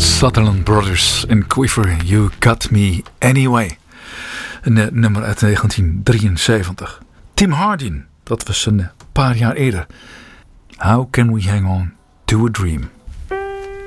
Sutherland Brothers en Quiver, You Got Me Anyway. Een nummer uit 1973. Tim Hardin, dat was een paar jaar eerder. How Can We Hang On To A Dream.